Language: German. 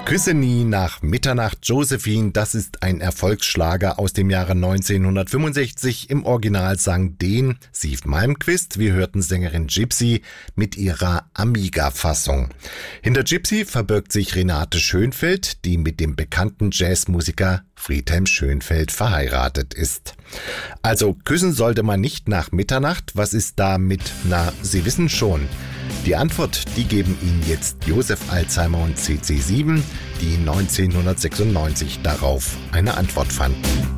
Küsse nie nach Mitternacht, Josephine, das ist ein Erfolgsschlager aus dem Jahre 1965. Im Original sang den Siv Malmkvist. Wir hörten Sängerin Gypsy mit ihrer Amiga-Fassung. Hinter Gypsy verbirgt sich Renate Schönfeld, die mit dem bekannten Jazzmusiker Friedhelm Schönfeld verheiratet ist. Also küssen sollte man nicht nach Mitternacht. Was ist da mit? Na, Sie wissen schon. Die Antwort, die geben Ihnen jetzt Josef Alzheimer und CC7, die 1996 darauf eine Antwort fanden.